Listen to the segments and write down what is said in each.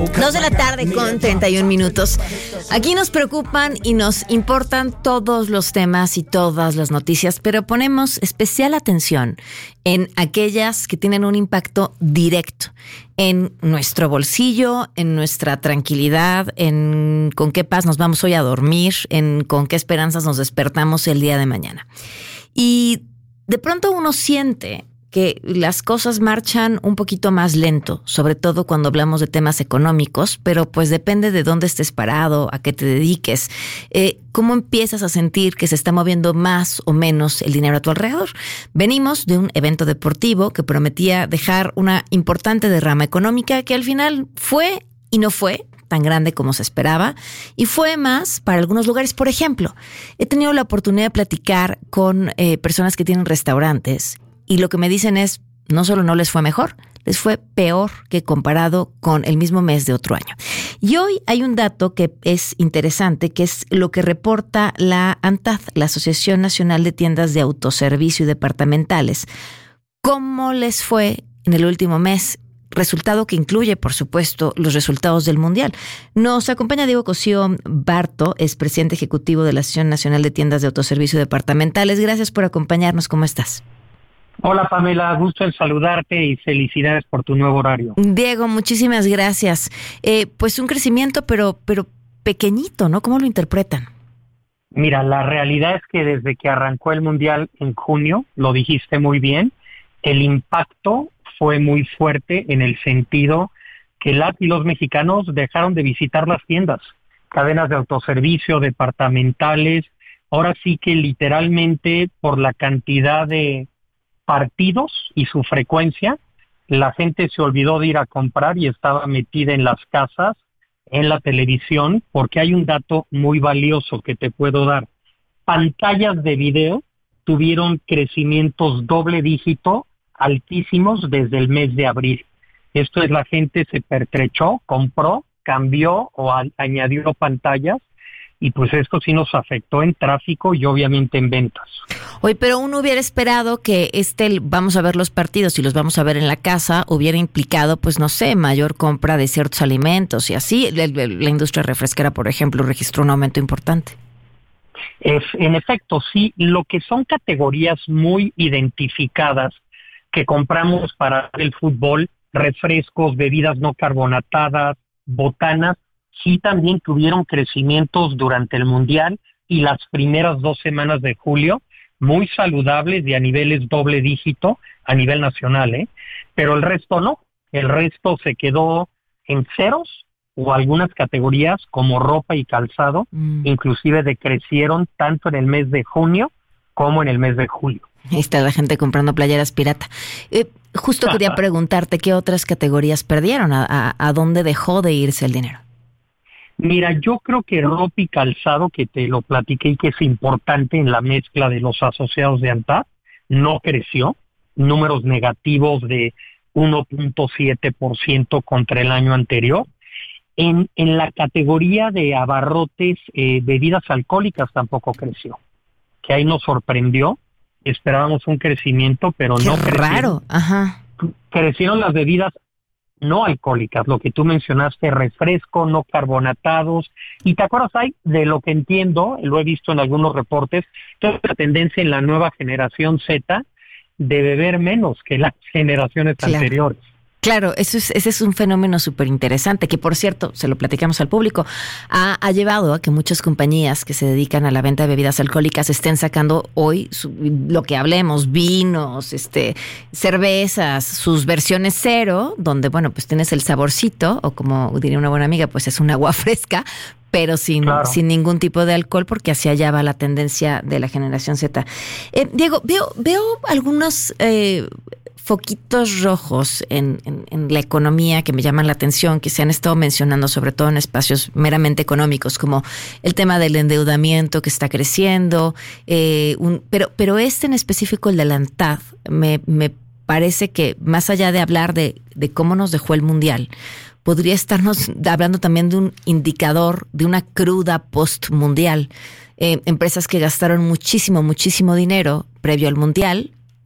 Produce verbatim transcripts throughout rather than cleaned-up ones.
Dos de la tarde con treinta y un minutos. Aquí nos preocupan y nos importan todos los temas y todas las noticias, pero ponemos especial atención en aquellas que tienen un impacto directo en nuestro bolsillo, en nuestra tranquilidad, en con qué paz nos vamos hoy a dormir, en con qué esperanzas nos despertamos el día de mañana. Y de pronto uno siente que las cosas marchan un poquito más lento, sobre todo cuando hablamos de temas económicos, pero pues depende de dónde estés parado, a qué te dediques, eh, cómo empiezas a sentir que se está moviendo más o menos el dinero a tu alrededor. Venimos de un evento deportivo que prometía dejar una importante derrama económica que al final fue y no fue tan grande como se esperaba, y fue más para algunos lugares. Por ejemplo, he tenido la oportunidad de platicar con eh, personas que tienen restaurantes, y lo que me dicen es, no solo no les fue mejor, les fue peor que comparado con el mismo mes de otro año. Y hoy hay un dato que es interesante, que es lo que reporta la ANTAD, la Asociación Nacional de Tiendas de Autoservicio y Departamentales. ¿Cómo les fue en el último mes? Resultado que incluye, por supuesto, los resultados del Mundial. Nos acompaña Diego Cosío Barto, es presidente ejecutivo de la Asociación Nacional de Tiendas de Autoservicio y Departamentales. Gracias por acompañarnos. ¿Cómo estás? Hola Pamela, gusto en saludarte y felicidades por tu nuevo horario. Diego, muchísimas gracias. Eh, pues un crecimiento, pero, pero pequeñito, ¿no? ¿Cómo lo interpretan? Mira, la realidad es que desde que arrancó el Mundial en junio, lo dijiste muy bien, el impacto fue muy fuerte en el sentido que las y los mexicanos dejaron de visitar las tiendas, cadenas de autoservicio, departamentales. Ahora sí que literalmente por la cantidad de partidos y su frecuencia, la gente se olvidó de ir a comprar y estaba metida en las casas, en la televisión, porque hay un dato muy valioso que te puedo dar. Pantallas de video tuvieron crecimientos doble dígito altísimos desde el mes de abril. Esto es, la gente se pertrechó, compró, cambió o a- añadió pantallas, y pues esto sí nos afectó en tráfico y obviamente en ventas. Oye, pero uno hubiera esperado que este, vamos a ver los partidos y los vamos a ver en la casa, hubiera implicado, pues no sé, mayor compra de ciertos alimentos y así. La, la industria refresquera, por ejemplo, registró un aumento importante. Es, en efecto, sí, lo que son categorías muy identificadas que compramos para el fútbol, refrescos, bebidas no carbonatadas, botanas, sí también tuvieron crecimientos durante el Mundial y las primeras dos semanas de julio, muy saludables y a niveles doble dígito a nivel nacional, ¿eh? Pero el resto no, el resto se quedó en ceros o algunas categorías como ropa y calzado, mm. inclusive decrecieron tanto en el mes de junio como en el mes de julio. Ahí está la gente comprando playeras pirata. Eh, justo quería preguntarte qué otras categorías perdieron, a, a, a dónde dejó de irse el dinero. Mira, yo creo que ropa y calzado, que te lo platiqué y que es importante en la mezcla de los asociados de ANTAD, no creció, números negativos de uno punto siete por ciento contra el año anterior. En, en la categoría de abarrotes, eh, bebidas alcohólicas tampoco creció, que ahí nos sorprendió, esperábamos un crecimiento, pero Qué no crecieron. raro, ajá. Crecieron las bebidas no alcohólicas, lo que tú mencionaste, refresco, no carbonatados, y te acuerdas, hay, de lo que entiendo, lo he visto en algunos reportes, toda la tendencia en la nueva generación Z de beber menos que las generaciones claro. anteriores. Claro, eso es, ese es un fenómeno súper interesante que, por cierto, se lo platicamos al público, ha, ha llevado a que muchas compañías que se dedican a la venta de bebidas alcohólicas estén sacando hoy su, lo que hablemos, vinos, este, cervezas, sus versiones cero, donde, bueno, pues tienes el saborcito, o como diría una buena amiga, pues es un agua fresca, pero sin, claro. sin ningún tipo de alcohol, porque hacia allá va la tendencia de la generación Z. Eh, Diego, veo, veo algunos eh, foquitos rojos en, en, en la economía que me llaman la atención, que se han estado mencionando sobre todo en espacios meramente económicos, como el tema del endeudamiento que está creciendo, eh, un, pero, pero este en específico, el de la ANTAD, me, me parece que más allá de hablar de, de cómo nos dejó el Mundial, podría estarnos hablando también de un indicador de una cruda post-mundial. Eh, empresas que gastaron muchísimo, muchísimo dinero previo al Mundial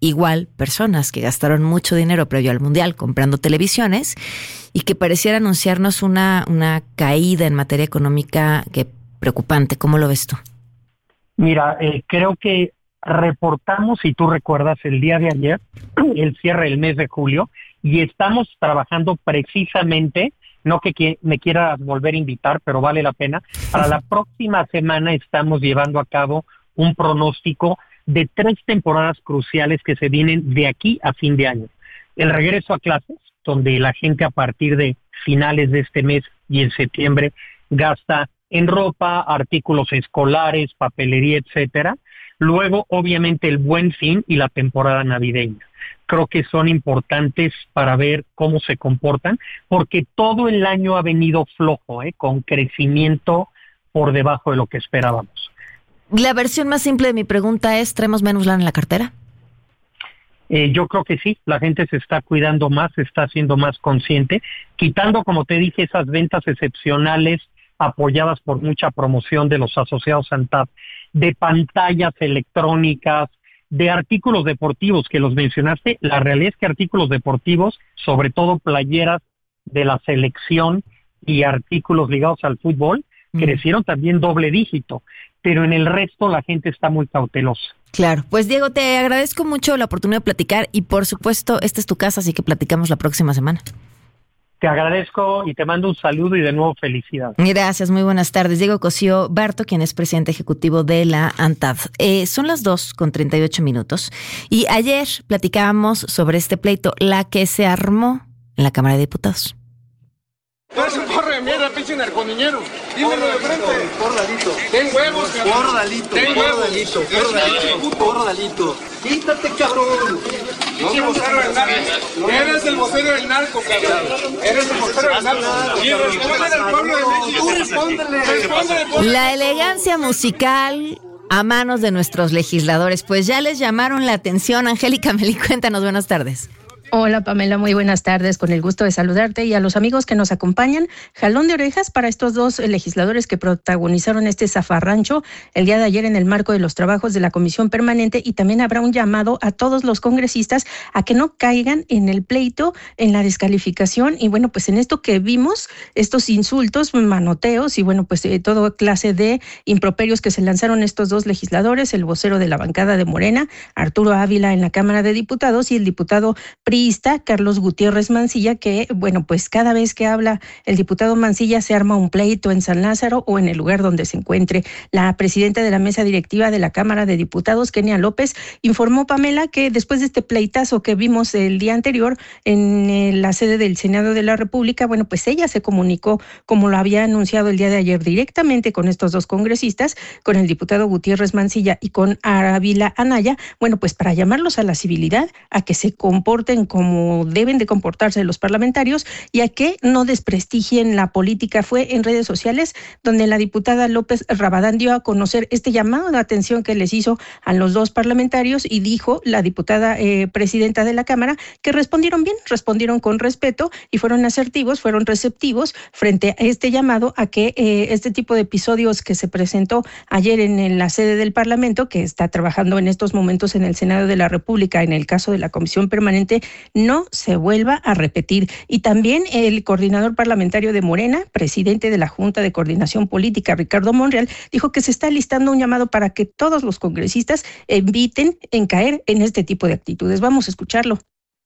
igual personas que gastaron mucho dinero previo al Mundial comprando televisiones y que pareciera anunciarnos una, una caída en materia económica que preocupante. ¿Cómo lo ves tú? Mira, eh, creo que reportamos, si tú recuerdas, el día de ayer, el cierre del mes de julio, y estamos trabajando precisamente, no que, que me quiera volver a invitar, pero vale la pena, para la próxima semana estamos llevando a cabo un pronóstico de tres temporadas cruciales que se vienen de aquí a fin de año. El regreso a clases, donde la gente a partir de finales de este mes y en septiembre gasta en ropa, artículos escolares, papelería, etcétera. Luego, obviamente, el Buen Fin y la temporada navideña. Creo que son importantes para ver cómo se comportan, porque todo el año ha venido flojo, ¿eh? Con crecimiento por debajo de lo que esperábamos. La versión más simple de mi pregunta es, ¿traemos menos lana en la cartera? Eh, yo creo que sí, la gente se está cuidando más, se está haciendo más consciente, quitando, como te dije, esas ventas excepcionales apoyadas por mucha promoción de los asociados ANTAD, de pantallas electrónicas, de artículos deportivos que los mencionaste. La realidad es que artículos deportivos, sobre todo playeras de la selección y artículos ligados al fútbol, mm. crecieron también doble dígito, pero en el resto la gente está muy cautelosa. Claro, pues Diego, te agradezco mucho la oportunidad de platicar y por supuesto, esta es tu casa, así que platicamos la próxima semana. Te agradezco y te mando un saludo y de nuevo felicidades. Gracias, muy buenas tardes. Diego Cosío Barto, quien es presidente ejecutivo de la ANTAD. Eh, son las dos con treinta y ocho minutos y ayer platicábamos sobre este pleito, la que se armó en la Cámara de Diputados. Eres un porro de mierda, pinche narconiñero. Dímelo de frente. Cordalito. Ten huevos, cabrón. Cordalito. Ten huevos. Cordalito. Cordalito. Quítate, cabrón. Pinche vocero del narco. Eres el vocero del narco, cabrón. Eres el vocero del narco. Y responde al pueblo de México. Tú respóndele. Respóndele. La elegancia musical a manos de nuestros legisladores, pues ya les llamaron la atención. Angélica Melí, cuéntanos, buenas tardes. Hola Pamela, muy buenas tardes, con el gusto de saludarte y a los amigos que nos acompañan. Jalón de orejas para estos dos legisladores que protagonizaron este zafarrancho el día de ayer en el marco de los trabajos de la Comisión Permanente, y también habrá un llamado a todos los congresistas a que no caigan en el pleito, en la descalificación y bueno, pues en esto que vimos, estos insultos, manoteos y bueno, pues eh, toda clase de improperios que se lanzaron estos dos legisladores, el vocero de la bancada de Morena, Arturo Ávila, en la Cámara de Diputados, y el diputado priista Carlos Gutiérrez Mancilla, que bueno, pues cada vez que habla el diputado Mancilla se arma un pleito en San Lázaro o en el lugar donde se encuentre. La presidenta de la mesa directiva de la Cámara de Diputados, Kenia López, informó, Pamela, que después de este pleitazo que vimos el día anterior en la sede del Senado de la República, bueno, pues ella se comunicó, como lo había anunciado el día de ayer, directamente con estos dos congresistas, con el diputado Gutiérrez Mancilla y con Ávila Anaya, bueno, pues para llamarlos a la civilidad, a que se comporten como deben de comportarse los parlamentarios y a que no desprestigien la política. Fue en redes sociales donde la diputada López Rabadán dio a conocer este llamado de atención que les hizo a los dos parlamentarios, y dijo la diputada eh, presidenta de la Cámara que respondieron bien, respondieron con respeto y fueron asertivos, fueron receptivos frente a este llamado a que eh, este tipo de episodios que se presentó ayer en, en la sede del Parlamento, que está trabajando en estos momentos en el Senado de la República en el caso de la Comisión Permanente, no se vuelva a repetir. Y también el coordinador parlamentario de Morena, presidente de la Junta de Coordinación Política, Ricardo Monreal, dijo que se está listando un llamado para que todos los congresistas eviten en caer en este tipo de actitudes. Vamos a escucharlo.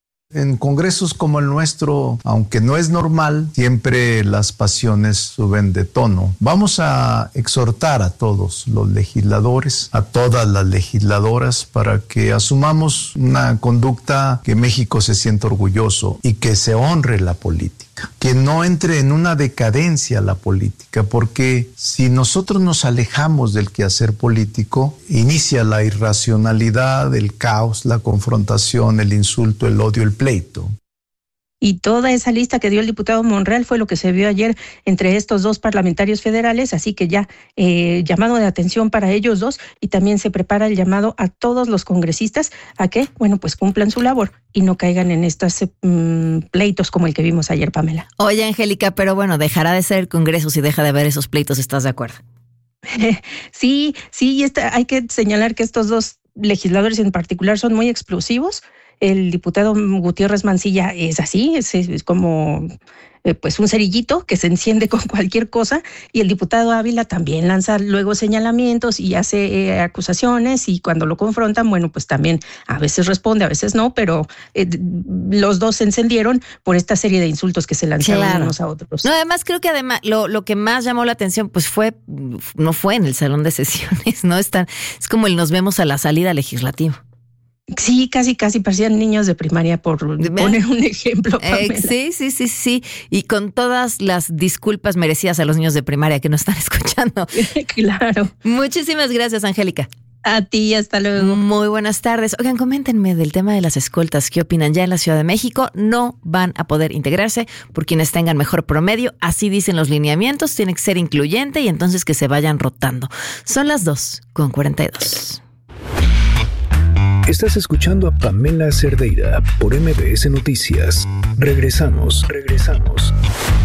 En congresos como el nuestro, aunque no es normal, siempre las pasiones suben de tono. Vamos a exhortar a todos los legisladores, a todas las legisladoras, para que asumamos una conducta que México se sienta orgulloso y que se honre la política. Que no entre en una decadencia la política, porque si nosotros nos alejamos del quehacer político, inicia la irracionalidad, el caos, la confrontación, el insulto, el odio, el pleito. Y toda esa lista que dio el diputado Monreal fue lo que se vio ayer entre estos dos parlamentarios federales, así que ya eh, llamado de atención para ellos dos, y también se prepara el llamado a todos los congresistas a que, bueno, pues cumplan su labor y no caigan en estos um, pleitos como el que vimos ayer, Pamela. Oye, Angélica, pero bueno, dejará de ser el Congreso si deja de haber esos pleitos, ¿estás de acuerdo? Sí, sí, y esta, hay que señalar que estos dos legisladores en particular son muy explosivos. El diputado Gutiérrez Mancilla es así, es, es como eh, pues un cerillito que se enciende con cualquier cosa, y el diputado Ávila también lanza luego señalamientos y hace eh, acusaciones, y cuando lo confrontan, bueno, pues también a veces responde, a veces no, pero eh, los dos se encendieron por esta serie de insultos que se lanzaron claro. unos a otros. No, además creo que además lo, lo que más llamó la atención pues fue, no fue en el salón de sesiones, ¿no? Está, es como el nos vemos a la salida legislativa. Sí, casi, casi parecían niños de primaria, por poner un ejemplo. Eh, sí, sí, sí, sí. Y con todas las disculpas merecidas a los niños de primaria que nos están escuchando. Claro. Muchísimas gracias, Angélica. A ti, hasta luego. Muy buenas tardes. Oigan, coméntenme del tema de las escoltas. ¿Qué opinan? Ya en la Ciudad de México no van a poder integrarse por quienes tengan mejor promedio. Así dicen los lineamientos. Tiene que ser incluyente y entonces que se vayan rotando. Son las dos con cuarenta y dos. Estás escuchando a Pamela Cerdeira por M B S Noticias. Regresamos, regresamos.